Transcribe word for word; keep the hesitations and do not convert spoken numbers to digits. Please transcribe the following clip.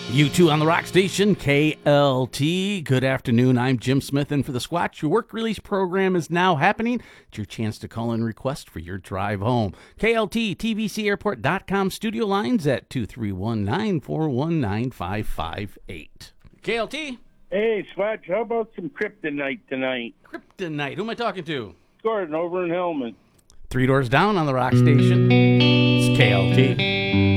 You two on the rock station, K L T. Good afternoon. I'm Jim Smith, and for the Squatch, your work release program is now happening. It's your chance to call and request for your drive home. K L T T V C airport dot com studio lines at two three one, nine four one, nine five five eight. K L T? Hey, Swatch, how about some kryptonite tonight? Kryptonite. Who am I talking to? Gordon over in Hellman. Three doors down on the rock station. It's K L T.